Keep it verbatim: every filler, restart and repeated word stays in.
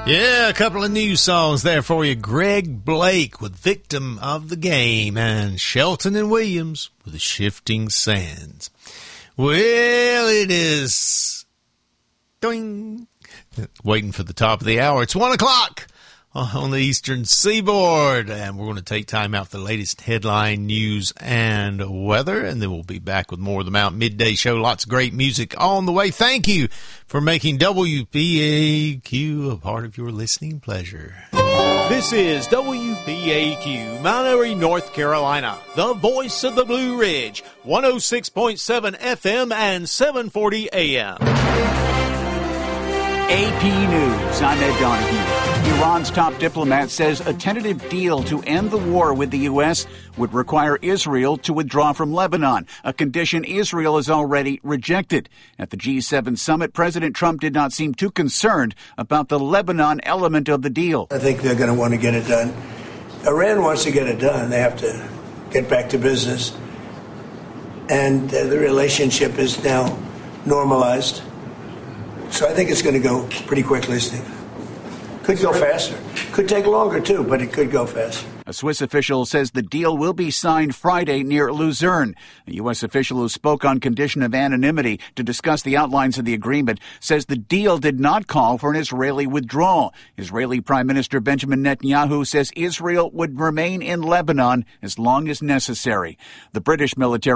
Yeah, a couple of new songs there for you. Greg Blake with Victim of the Game and Shelton and Williams with The Shifting Sands. Well, it is doing, waiting for the top of the hour. It's one o'clock on the Eastern Seaboard, and we're going to take time out for the latest headline news and weather, and then we'll be back with more of the Mount Midday Show. Lots of great music on the way. Thank you for making W P A Q a part of your listening pleasure. This is W P A Q, Mount Airy, North Carolina, the voice of the Blue Ridge, one oh six point seven F M and seven forty A M. A P News, I'm Ed Donahue. Iran's top diplomat says a tentative deal to end the war with the U S would require Israel to withdraw from Lebanon, a condition Israel has already rejected. At the G seven summit, President Trump did not seem too concerned about the Lebanon element of the deal. I think they're going to want to get it done. Iran wants to get it done. They have to get back to business. And uh, the relationship is now normalized. So I think it's going to go pretty quickly, Steve. Could go faster. Could take longer, too, but it could go faster. A Swiss official says the deal will be signed Friday near Luzerne. A U S official who spoke on condition of anonymity to discuss the outlines of the agreement says the deal did not call for an Israeli withdrawal. Israeli Prime Minister Benjamin Netanyahu says Israel would remain in Lebanon as long as necessary. The British military